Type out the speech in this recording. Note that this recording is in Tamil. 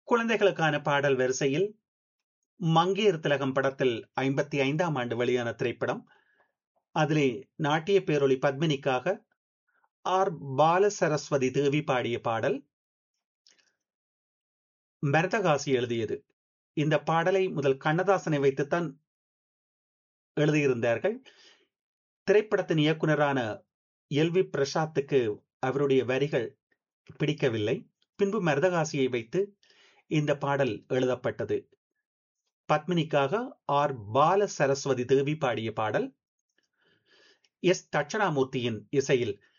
குழந்தைகளுக்கான பாடல் வரிசையில் மங்கையர் திலகம் படத்தில் 55ஆம் ஆண்டு வெளியான திரைப்படம். அதிலே நாட்டிய பேரொளி பத்மினிக்காக ஆர் பாலசரஸ்வதி தேவி பாடிய பாடல். பரதகாசி எழுதியது. இந்த பாடலை முதல் கண்ணதாசனை வைத்துத்தான் எழுதியிருந்தார்கள். திரைப்படத்தின் இயக்குனரான எல்.வி. பிரசாத்துக்கு அவருடைய வரிகள் பிடிக்கவில்லை. பின்பு மரதகாசியை வைத்து இந்த பாடல் எழுதப்பட்டது. பத்மினிக்காக ஆர் பால சரஸ்வதி தேவி பாடிய பாடல். எஸ். தட்சணாமூர்த்தியின் இசையில்